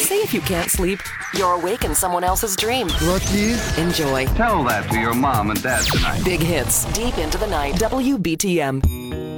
say if you can't sleep, you're awake in someone else's dream. Lucky. Enjoy. Tell that to your mom and dad tonight. Big hits, deep into the night. WBTM.